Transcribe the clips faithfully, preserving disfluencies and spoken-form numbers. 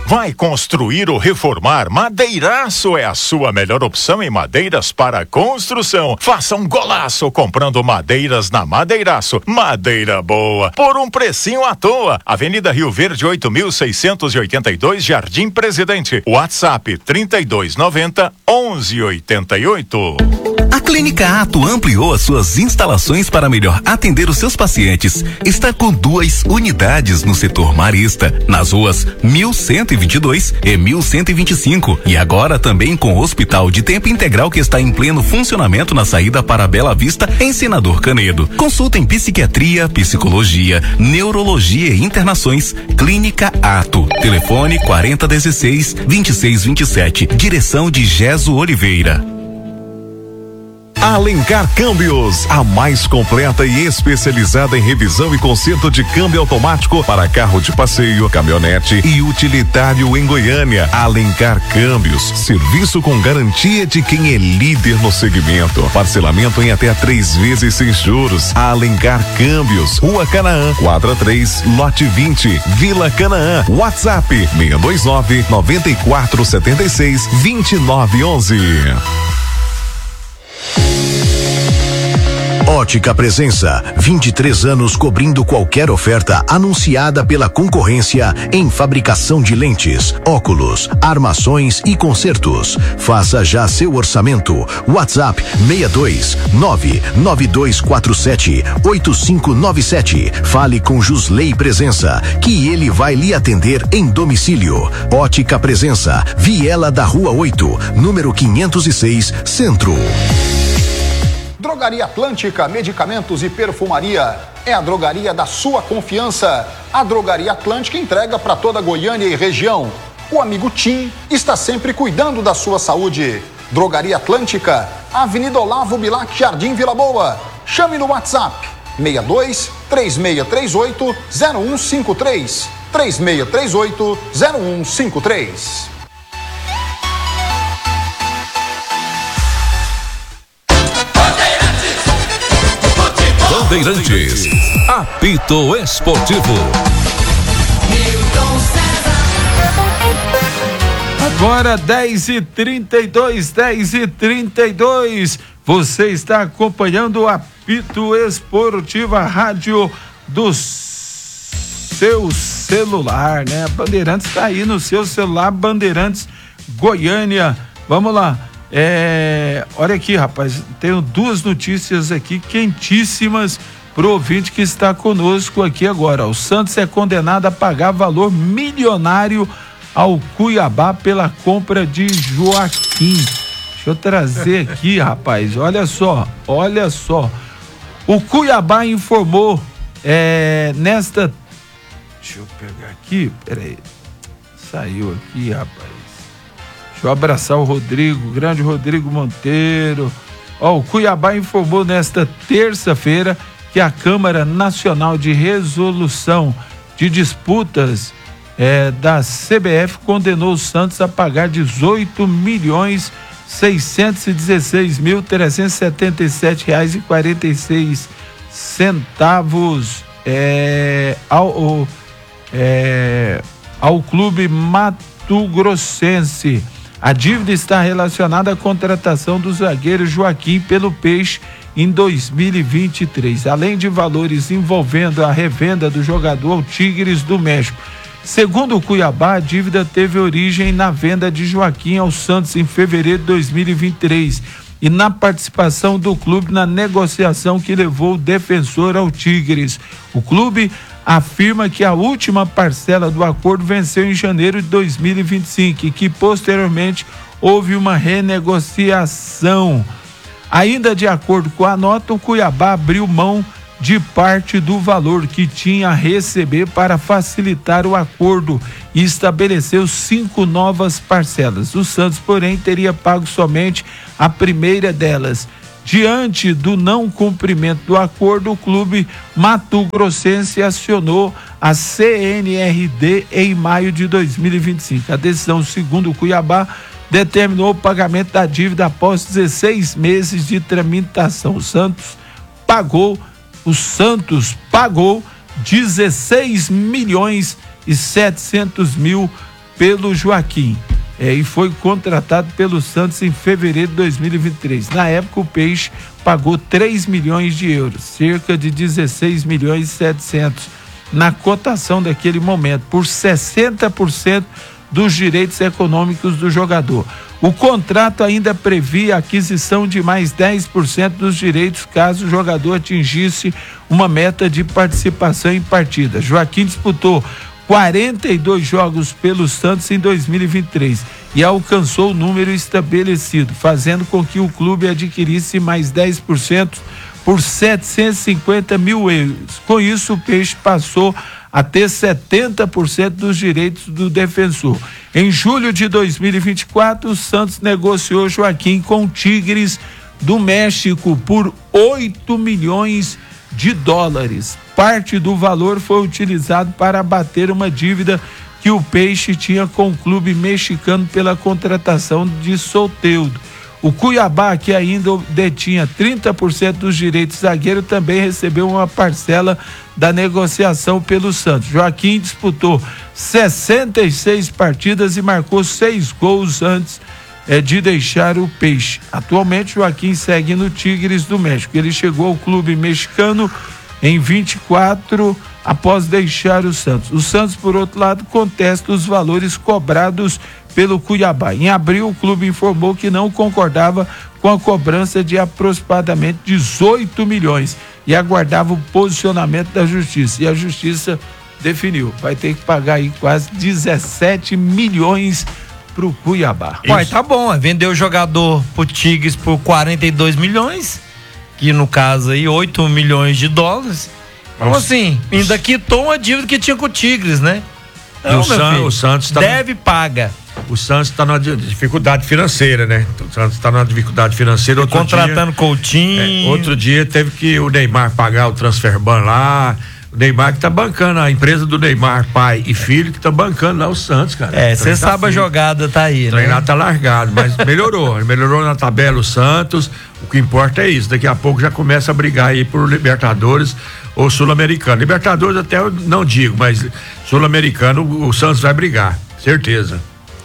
Vai construir ou reformar? Madeiraço é a sua melhor opção em madeiras para construção. Faça um golaço comprando madeiras na Madeiraço. Madeira boa, por um precinho à toa. Avenida Rio Verde, oito mil seiscentos e oitenta e dois, Jardim Presidente. WhatsApp trinta e dois noventa, onze oitenta e oito. A Clínica Ato ampliou as suas instalações para melhor atender os seus pacientes. Está com duas unidades no setor marista, nas ruas mil cento e vinte e dois e mil cento e vinte e cinco. E agora também com o hospital de tempo integral que está em pleno funcionamento na saída para Bela Vista, em Senador Canedo. Consulta em psiquiatria, psicologia, neurologia e internações. Clínica Ato. Telefone quarenta dezesseis, vinte e seis vinte e sete. Direção de Geso Oliveira. Alencar Câmbios, a mais completa e especializada em revisão e conserto de câmbio automático para carro de passeio, caminhonete e utilitário em Goiânia. Alencar Câmbios, serviço com garantia de quem é líder no segmento. Parcelamento em até três vezes sem juros. Alencar Câmbios, Rua Canaã, quadra três, lote vinte, Vila Canaã. WhatsApp seis dois nove, nove quatro sete seis, dois nove um um. Ótica Presença, vinte e três anos cobrindo qualquer oferta anunciada pela concorrência em fabricação de lentes, óculos, armações e consertos. Faça já seu orçamento. WhatsApp seis dois nove, nove dois quatro sete, oito cinco nove sete. Fale com Jusley Presença, que ele vai lhe atender em domicílio. Ótica Presença, Viela da Rua oito, número quinhentos e seis, Centro. Drogaria Atlântica, medicamentos e perfumaria. É a drogaria da sua confiança. A Drogaria Atlântica entrega para toda Goiânia e região. O amigo Tim está sempre cuidando da sua saúde. Drogaria Atlântica, Avenida Olavo Bilac, Jardim Vila Boa. Chame no WhatsApp seis dois, três seis três oito, zero um cinco três. três seis três oito, zero um cinco três. Bandeirantes, apito esportivo. Agora dez e trinta e dois, dez e trinta e dois. Você está acompanhando o apito esportivo, a rádio do seu celular, né? A Bandeirantes está aí no seu celular, Bandeirantes Goiânia. Vamos lá. É, olha aqui, rapaz, tenho duas notícias aqui quentíssimas pro ouvinte que está conosco aqui agora. O Santos é condenado a pagar valor milionário ao Cuiabá pela compra de Joaquim. Deixa eu trazer aqui, rapaz, olha só, olha só. O Cuiabá informou é, nesta... Deixa eu pegar aqui, peraí. Saiu aqui, rapaz. Deixa eu abraçar o Rodrigo, grande Rodrigo Monteiro. Ó, o Cuiabá informou nesta terça-feira que a Câmara Nacional de Resolução de Disputas é, da C B F condenou o Santos a pagar dezoito milhões seiscentos e dezesseis mil trezentos e setenta e sete reais e quarenta e seis centavos é, ao, é, ao clube Mato Grossense. A dívida está relacionada à contratação do zagueiro Joaquim pelo Peixe em dois mil e vinte e três, além de valores envolvendo a revenda do jogador ao Tigres do México. Segundo o Cuiabá, a dívida teve origem na venda de Joaquim ao Santos em fevereiro de dois mil e vinte e três e na participação do clube na negociação que levou o defensor ao Tigres. O clube afirma que a última parcela do acordo venceu em janeiro de dois mil e vinte e cinco e que posteriormente houve uma renegociação. Ainda de acordo com a nota, o Cuiabá abriu mão de parte do valor que tinha a receber para facilitar o acordo e estabeleceu cinco novas parcelas. O Santos, porém, teria pago somente a primeira delas. Diante do não cumprimento do acordo, o clube mato-grossense acionou a C N R D em maio de dois mil e vinte e cinco. A decisão, segundo o Cuiabá, determinou o pagamento da dívida após dezesseis meses de tramitação. O Santos pagou, o Santos pagou dezesseis milhões e setecentos mil pelo Joaquim. É, e foi contratado pelo Santos em fevereiro de dois mil e vinte e três. Na época, o Peixe pagou três milhões de euros, cerca de dezesseis milhões e setecentos, na cotação daquele momento, por sessenta por cento dos direitos econômicos do jogador. O contrato ainda previa a aquisição de mais dez por cento dos direitos caso o jogador atingisse uma meta de participação em partida. Joaquim disputou quarenta e dois jogos pelo Santos em dois mil e vinte e três e alcançou o número estabelecido, fazendo com que o clube adquirisse mais dez por cento por setecentos e cinquenta mil euros. Com isso, o Peixe passou a ter setenta por cento dos direitos do defensor. Em julho de dois mil e vinte e quatro, o Santos negociou Joaquim com o Tigres do México por oito milhões de dólares. Parte do valor foi utilizado para abater uma dívida que o Peixe tinha com o clube mexicano pela contratação de Soteldo. O Cuiabá, que ainda detinha trinta por cento dos direitos zagueiro, também recebeu uma parcela da negociação pelo Santos. Joaquim disputou sessenta e seis partidas e marcou seis gols antes é, de deixar o Peixe. Atualmente, Joaquim segue no Tigres do México. Ele chegou ao clube mexicano em vinte e quatro após deixar o Santos. O Santos, por outro lado, contesta os valores cobrados pelo Cuiabá. Em abril, o clube informou que não concordava com a cobrança de aproximadamente dezoito milhões e aguardava o posicionamento da justiça. E a justiça definiu, vai ter que pagar aí quase dezessete milhões pro Cuiabá. Uai, tá bom, vendeu o jogador pro Tigres por quarenta e dois milhões, que no caso aí oito milhões de dólares. Então assim, ainda quitou uma dívida que tinha com o Tigres, né? Então, o, San, o Santos tá deve no, paga. O Santos está numa dificuldade financeira, né? O Santos está numa dificuldade financeira. Outro contratando dia, Coutinho. É, outro dia teve que o Neymar pagar o transfer ban lá. O Neymar que tá bancando, a empresa do Neymar, pai e filho, que tá bancando lá o Santos, cara. É, você sabe tá a jogada tá aí, né? O treinado tá largado, mas melhorou. melhorou na tabela o Santos. O que importa é isso. Daqui a pouco já começa a brigar aí por Libertadores ou Sul-Americano. Libertadores até eu não digo, mas Sul-Americano o Santos vai brigar, certeza.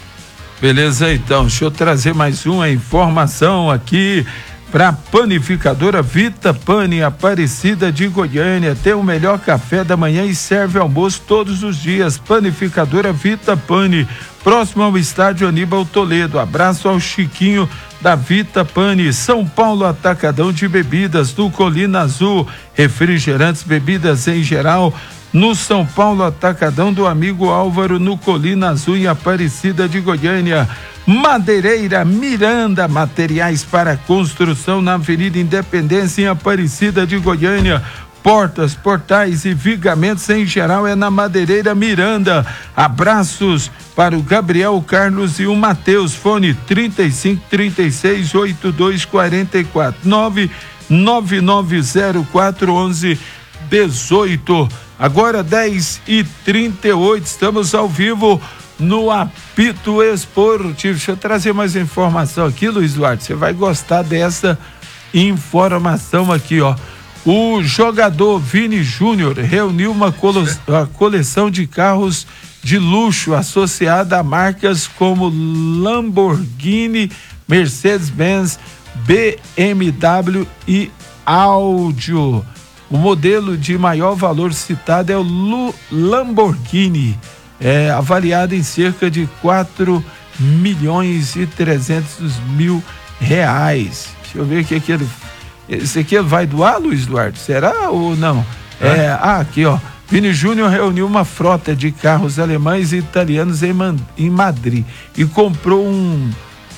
Beleza, então, deixa eu trazer mais uma informação aqui para panificadora Vita Pane, Aparecida de Goiânia. Tem o melhor café da manhã e serve almoço todos os dias. Panificadora Vita Pane, próximo ao estádio Aníbal Toledo. Abraço ao Chiquinho da Vita Pane. São Paulo Atacadão de Bebidas, do Colina Azul, refrigerantes, bebidas em geral, no São Paulo Atacadão do amigo Álvaro, no Colina Azul, em Aparecida de Goiânia. Madeireira Miranda, materiais para construção, na Avenida Independência, em Aparecida de Goiânia. Portas, portais e vigamentos em geral é na Madeireira Miranda. Abraços para o Gabriel, o Carlos e o Matheus. Fone trinta e cinco, trinta e seis, oitenta e dois, quarenta e quatro, nove nove nove zero quatro, onze, dezoito. Agora dez e trinta e oito, estamos ao vivo no Apito Esportivo. Deixa eu trazer mais informação aqui, Luiz Duarte. Você vai gostar dessa informação aqui, ó. O jogador Vini Júnior reuniu uma colo- a coleção de carros de luxo associada a marcas como Lamborghini, Mercedes-Benz, B M W e Audi. O modelo de maior valor citado é o Lu- Lamborghini, é avaliado em cerca de quatro milhões e trezentos mil reais. Deixa eu ver o que aquele. Esse aqui vai doar, Luiz Duarte? Será ou não? É, é ah, aqui, ó. Vini Júnior reuniu uma frota de carros alemães e italianos em, Man, em Madrid e comprou um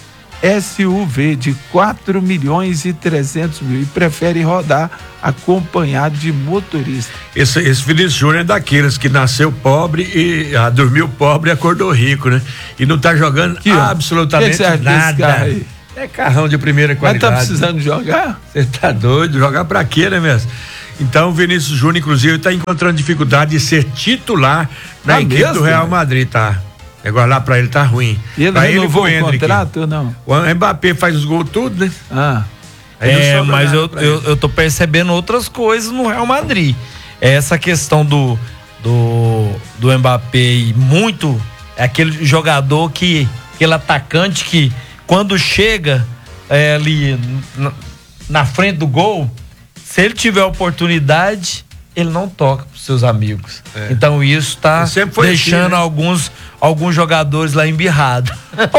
S U V de quatro milhões e trezentos mil e prefere rodar acompanhado de motorista. Esse, esse Vinícius Júnior é daqueles que nasceu pobre e ah, dormiu pobre e acordou rico, né? E não tá jogando Aqui, absolutamente que que nada. É carrão de primeira qualidade. Mas tá precisando jogar? Você tá doido? Jogar pra quê, né, mesmo? Então o Vinícius Júnior, inclusive, tá encontrando dificuldade de ser titular na ah, equipe mesmo, do Real Madrid, tá? Agora lá pra ele tá ruim. E ele pra renovou ele, o contrato ou não? O Mbappé faz os gols tudo, né? Ah. É, mas eu, eu, eu tô percebendo outras coisas no Real Madrid. Essa questão do do, do Mbappé muito É aquele jogador que, aquele atacante que quando chega é, ali na, na frente do gol, se ele tiver oportunidade, ele não toca pros seus amigos. É. Então isso tá deixando assim, né? alguns, alguns jogadores lá embirrados.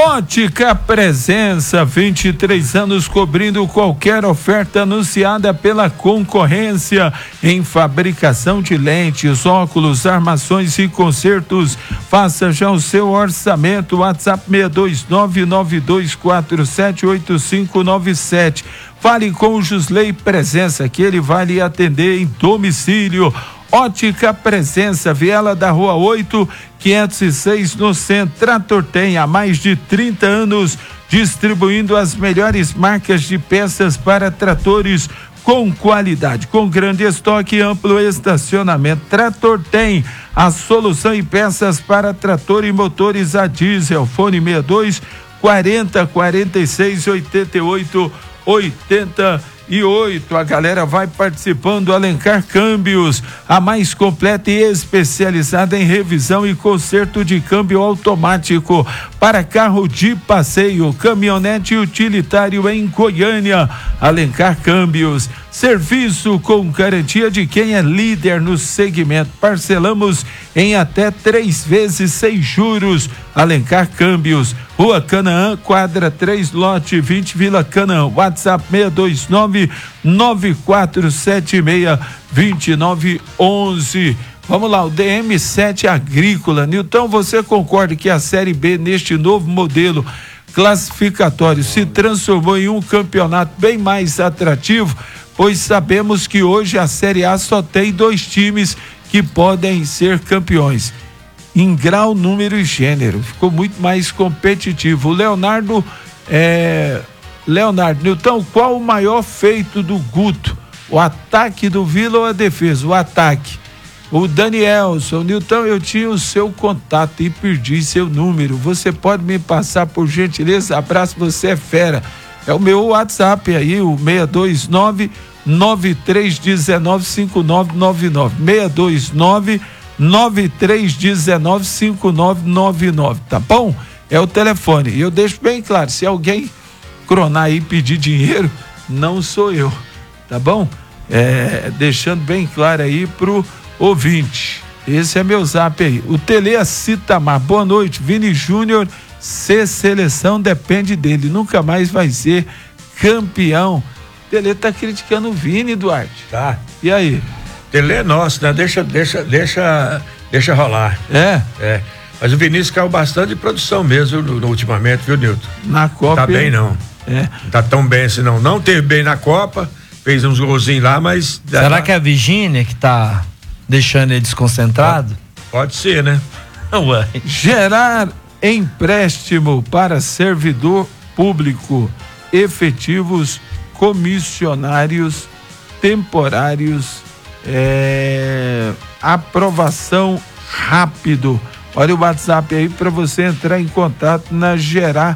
Ótica Presença, vinte e três anos cobrindo qualquer oferta anunciada pela concorrência em fabricação de lentes, óculos, armações e consertos. Faça já o seu orçamento. WhatsApp seis dois nove nove dois quatro sete oito cinco nove sete. Fale com o Jusley Presença, que ele vai lhe atender em domicílio. Ótica Presença, Viela da Rua oito, quinhentos e seis, no centro. Trator tem há mais de trinta anos distribuindo as melhores marcas de peças para tratores com qualidade, com grande estoque e amplo estacionamento. Trator tem a solução em peças para trator e motores a diesel. Fone seis dois quarenta, quarenta e seis, oitenta e oito, oitenta e oito. A galera vai participando. Alencar Câmbios, a mais completa e especializada em revisão e conserto de câmbio automático para carro de passeio, caminhonete utilitário em Goiânia. Alencar Câmbios, serviço com garantia de quem é líder no segmento. Parcelamos em até três vezes sem juros. Alencar Câmbios, Rua Canaã, quadra três, lote vinte, Vila Canaã. WhatsApp seis dois nove nove quatro sete seis dois nove um um. Vamos lá, o D M sete Agrícola. Nilton, você concorda que a Série B neste novo modelo classificatório se transformou em um campeonato bem mais atrativo? Pois sabemos que hoje a Série A só tem dois times que podem ser campeões, em grau, número e gênero. Ficou muito mais competitivo. O Leonardo, é... Leonardo, Nilton, qual o maior feito do Guto? O ataque do Vila ou a defesa? O ataque. O Danielson, Nilton, eu tinha o seu contato e perdi seu número. Você pode me passar, por gentileza? Abraço, você é fera. É o meu WhatsApp aí, o seis dois nove nove três um nove cinco nove nove nove. seis dois nove nove três um nove cinco nove nove nove, tá bom? É o telefone. E eu deixo bem claro, se alguém cronar aí e pedir dinheiro, não sou eu, tá bom? É, deixando bem claro aí pro ouvinte. Esse é meu zap aí. O Tele Citamar, boa noite. Vini Júnior, ser seleção depende dele, nunca mais vai ser campeão. Tele tá criticando o Vini, Duarte. Tá. E aí? Tele é nosso, né? Deixa, deixa, deixa, deixa rolar. É? É. Mas o Vinícius caiu bastante de produção mesmo no, no, ultimamente, viu, Nilton? Na Copa. Não tá bem, não. É. Não tá tão bem assim, não. Não teve bem na Copa, fez uns golzinhos lá, mas... Será tá... que é a Virgínia que tá deixando ele desconcentrado? Pode ser, né? Ué. Gerar empréstimo para servidor público, efetivos, comissionários, temporários, é, aprovação rápido. Olha o WhatsApp aí para você entrar em contato na Gerar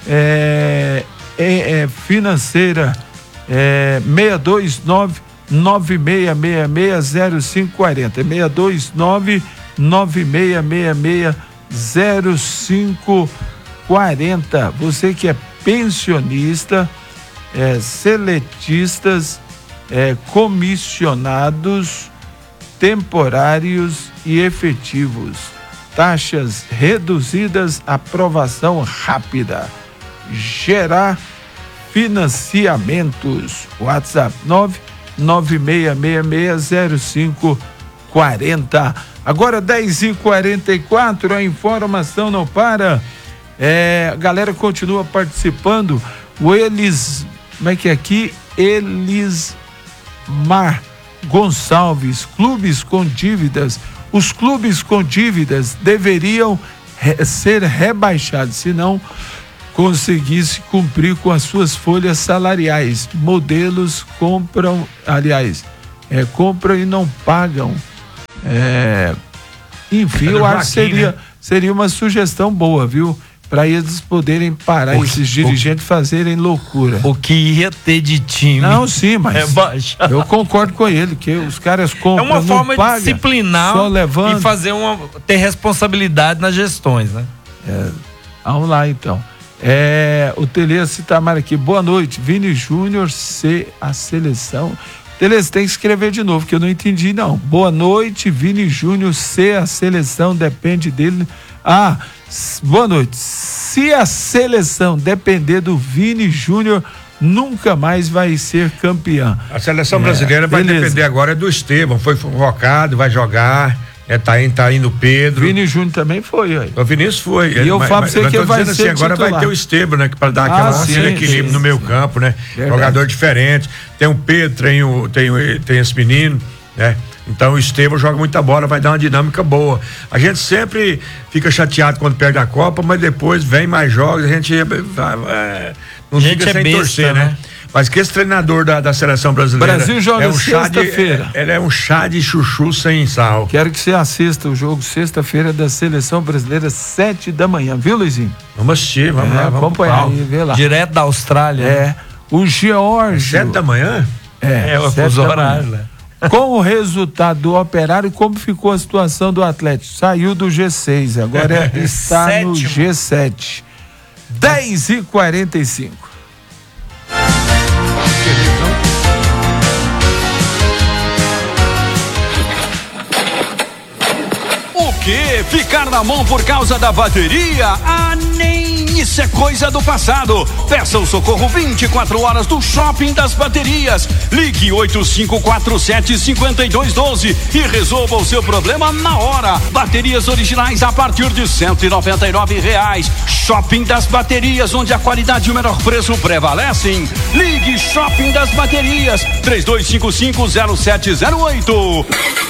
é, é, é, Financeira, é, seis dois nove nove seis seis seis zero cinco quatro zero, seis dois nove nove seis seis seis zero cinco quatro zero. Você que é pensionista, é, seletistas, é, comissionados, temporários e efetivos. Taxas reduzidas, aprovação rápida. Gerar financiamentos. WhatsApp nove nove seis seis seis zero cinco quatro zero. Agora dez e quarenta e quatro, a informação não para. É, a galera continua participando. O Elis, como é que é aqui? Elismar Gonçalves, clubes com dívidas. Os clubes com dívidas deveriam re- ser rebaixados, se não conseguisse cumprir com as suas folhas salariais. Modelos compram, aliás, é, compram e não pagam. É, enfim, eu acho que seria, seria uma sugestão boa, viu? para eles poderem parar, O- esses o- dirigentes fazerem loucura. O que ia ter de time. Não, sim, mas É baixar. eu concordo com ele, que os caras É compram, uma não forma paga, de disciplinar só levando. e fazer uma. ter responsabilidade nas gestões, né? É, vamos lá então. É, o Telês Itamar aqui, boa noite. Vini Júnior, se a seleção. Telês, tem que escrever de novo, que eu não entendi, não. Boa noite, Vini Júnior, se a seleção depende dele. Ah, s- boa noite. Se a seleção depender do Vini Júnior, nunca mais vai ser campeã. A seleção É, brasileira vai beleza. depender agora do Estevão, foi convocado, vai jogar, é, tá indo, tá indo o Pedro. Vini Júnior também foi, aí. O Vinícius foi. E eu falo pra você que vai ser agora titular. vai ter o Esteban, né? Para dar Ah, aquela sim, aquele equilíbrio sim, no meio sim. campo, né? Verdade. Jogador diferente. Tem o Pedro, tem o, tem o, tem esse menino, né? Então o Esteban joga muita bola, vai dar uma dinâmica boa. A gente sempre fica chateado quando perde a Copa, mas depois vem mais jogos, a gente é, é, não A gente fica é sem besta, torcer, né? né? Mas que esse treinador da, da seleção brasileira Brasil joga é um chá de, sexta-feira. é, ele é um chá de chuchu sem sal. Quero que você assista o jogo sexta-feira da Seleção Brasileira, sete da manhã, viu, Luizinho? Vamos assistir, vamos É, lá, vamos acompanhar pro pau. aí, vê lá. Direto da Austrália. É, o Geórgio. Sete da manhã? É, É, o sete fuso da horário, manhã. né? Com o resultado do Operário, como ficou a situação do Atlético? Saiu do G seis, agora está no Sétimo. G sete. dez e quarenta e cinco. O quê? Ficar na mão por causa da bateria? Ah, nem isso é coisa do passado. Peça o socorro vinte e quatro horas do Shopping das Baterias. Ligue oito cinco quatro sete, cinco dois um dois e resolva o seu problema na hora. Baterias originais a partir de cento e noventa e nove reais. Shopping das Baterias, onde a qualidade e o menor preço prevalecem. Ligue Shopping das Baterias, três dois cinco cinco, zero sete zero oito.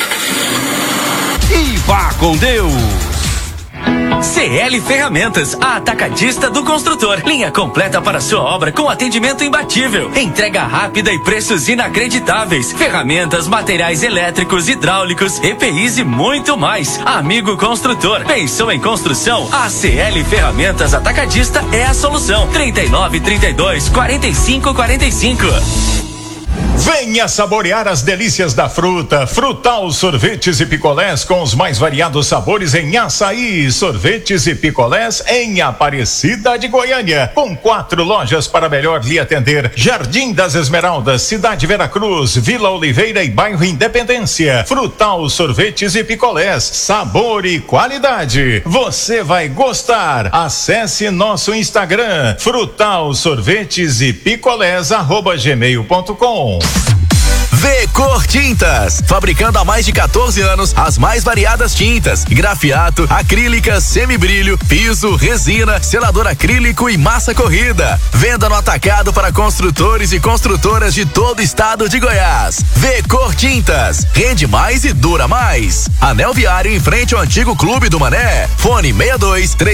E vá com Deus. C L Ferramentas, a atacadista do construtor. Linha completa para sua obra com atendimento imbatível. Entrega rápida e preços inacreditáveis. Ferramentas, materiais elétricos, hidráulicos, E P Is e muito mais. Amigo construtor, pensou em construção? A C L Ferramentas Atacadista é a solução. trinta e nove, trinta e dois, quarenta e cinco, quarenta e cinco. Venha saborear as delícias da fruta. Frutal Sorvetes e Picolés com os mais variados sabores em açaí. Sorvetes e picolés em Aparecida de Goiânia. Com quatro lojas para melhor lhe atender. Jardim das Esmeraldas, Cidade Veracruz, Vila Oliveira e Bairro Independência. Frutal Sorvetes e Picolés. Sabor e qualidade. Você vai gostar. Acesse nosso Instagram. Frutal Sorvetes e Picolés arroba gmail ponto com. V Cor Tintas, fabricando há mais de quatorze anos as mais variadas tintas, grafiato, acrílicas, semibrilho, piso, resina, selador acrílico e massa corrida. Venda no atacado para construtores e construtoras de todo o estado de Goiás. V Cor Tintas, rende mais e dura mais. Anel Viário em frente ao antigo Clube do Mané. Fone seis dois três